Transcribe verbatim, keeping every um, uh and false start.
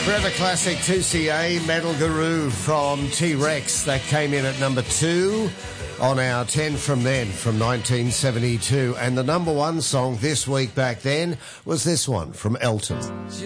Forever classic two C A, Metal Guru from T-Rex. That came in at number two on our ten from then, from nineteen seventy-two. And the number one song this week back then was this one from Elton.